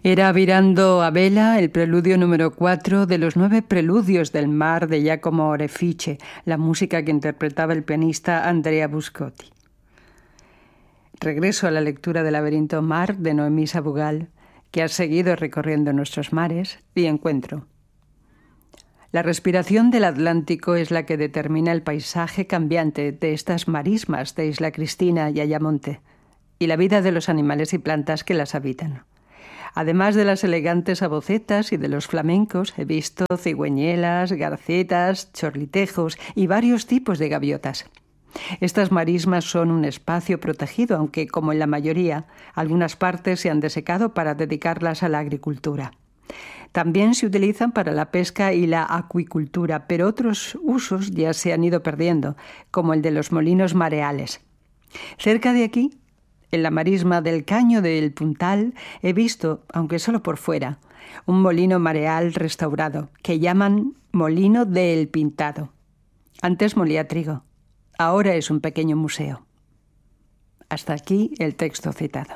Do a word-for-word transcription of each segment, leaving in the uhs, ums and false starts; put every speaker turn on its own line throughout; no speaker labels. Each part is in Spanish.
Era Virando a vela el preludio número cuatro de los nueve preludios del mar de Giacomo Orefice, la música que interpretaba el pianista Andrea Buscotti. Regreso a la lectura del Laberinto Mar de Noemí Sabugal, que ha seguido recorriendo nuestros mares, y encuentro. La respiración del Atlántico es la que determina el paisaje cambiante de estas marismas de Isla Cristina y Ayamonte, y la vida de los animales y plantas que las habitan. Además de las elegantes abocetas y de los flamencos, he visto cigüeñelas, garcetas, chorlitejos y varios tipos de gaviotas. Estas marismas son un espacio protegido, aunque, como en la mayoría, algunas partes se han desecado para dedicarlas a la agricultura. También se utilizan para la pesca y la acuicultura, pero otros usos ya se han ido perdiendo, como el de los molinos mareales. Cerca de aquí, en la marisma del Caño del Puntal, he visto, aunque solo por fuera, un molino mareal restaurado, que llaman Molino del Pintado. Antes molía trigo, ahora es un pequeño museo. Hasta aquí el texto citado.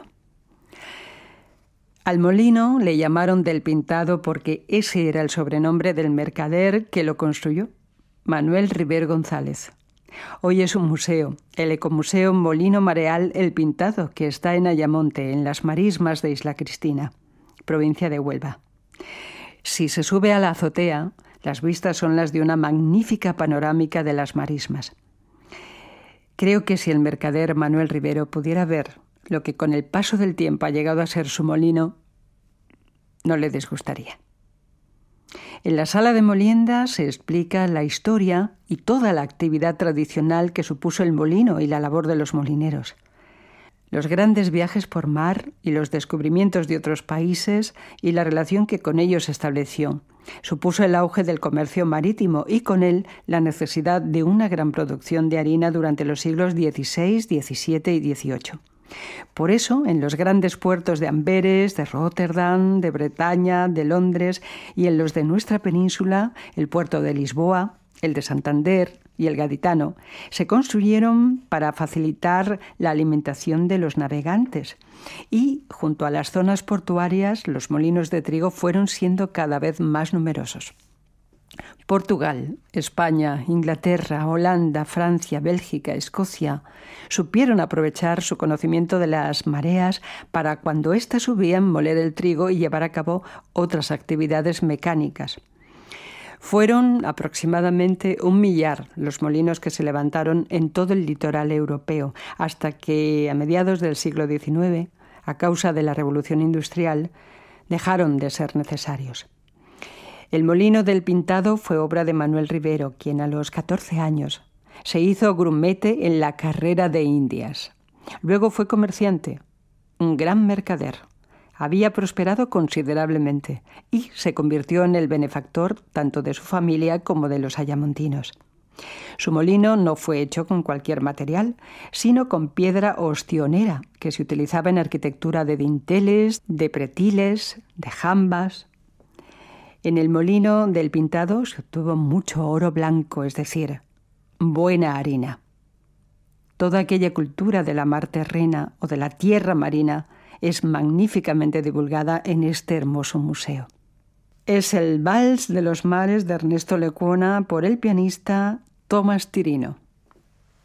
Al molino le llamaron del Pintado porque ese era el sobrenombre del mercader que lo construyó, Manuel Rivero González. Hoy es un museo, el Ecomuseo Molino Mareal El Pintado, que está en Ayamonte, en las marismas de Isla Cristina, provincia de Huelva. Si se sube a la azotea, las vistas son las de una magnífica panorámica de las marismas. Creo que si el mercader Manuel Rivero pudiera ver lo que con el paso del tiempo ha llegado a ser su molino, no le disgustaría. En la sala de molienda se explica la historia y toda la actividad tradicional que supuso el molino y la labor de los molineros. Los grandes viajes por mar y los descubrimientos de otros países y la relación que con ellos se estableció. Supuso el auge del comercio marítimo y con él la necesidad de una gran producción de harina durante los siglos dieciséis, diecisiete y dieciocho. Por eso, en los grandes puertos de Amberes, de Róterdam, de Bretaña, de Londres y en los de nuestra península, el puerto de Lisboa, el de Santander y el gaditano, se construyeron para facilitar la alimentación de los navegantes. Y, junto a las zonas portuarias, los molinos de trigo fueron siendo cada vez más numerosos. Portugal, España, Inglaterra, Holanda, Francia, Bélgica, Escocia supieron aprovechar su conocimiento de las mareas para, cuando éstas subían, moler el trigo y llevar a cabo otras actividades mecánicas. Fueron aproximadamente un millar los molinos que se levantaron en todo el litoral europeo, hasta que, a mediados del siglo diecinueve, a causa de la Revolución Industrial, dejaron de ser necesarios. El molino del Pintado fue obra de Manuel Rivero, quien a los catorce años se hizo grumete en la carrera de Indias. Luego fue comerciante, un gran mercader. Había prosperado considerablemente y se convirtió en el benefactor tanto de su familia como de los ayamontinos. Su molino no fue hecho con cualquier material, sino con piedra ostionera, que se utilizaba en arquitectura de dinteles, de pretiles, de jambas. En el molino del Pintado se obtuvo mucho oro blanco, es decir, buena harina. Toda aquella cultura de la mar terrena o de la tierra marina es magníficamente divulgada en este hermoso museo. Es el Vals de los Mares de Ernesto Lecuona por el pianista Tomás Tirino.